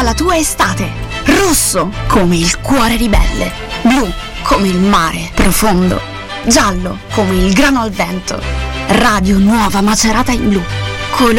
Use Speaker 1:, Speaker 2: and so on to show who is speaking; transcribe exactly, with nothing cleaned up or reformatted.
Speaker 1: la tua estate. Rosso come il cuore ribelle, blu come il mare profondo, giallo come il grano al vento. Radio Nuova Macerata in blu. Colore